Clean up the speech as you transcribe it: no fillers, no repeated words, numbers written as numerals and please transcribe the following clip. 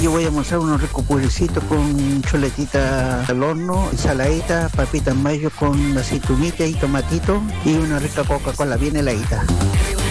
Yo voy a almorzar unos ricos purecitos con chuletita al horno, ensaladita, papitas mayo con aceitunita y tomatito y una rica Coca-Cola bien heladita.